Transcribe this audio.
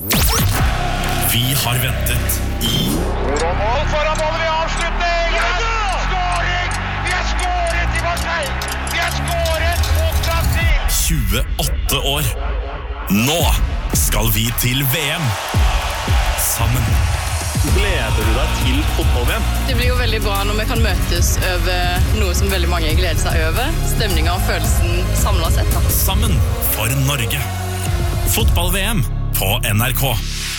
Vi har ventet i Mål foran mål ved avslutning! Ja! Skåring! Vi har skåret i Marseille! Vi har skåret mot Brasil! 28 år. Nå skal vi til VM. Sammen. Gleder du deg til fotball-VM? Det blir jo veldig bra når vi kan møtes over noe som veldig mange gleder seg over. Stemningen og følelsen samlet sett. Sammen for Norge. Fotball-VM på NRK.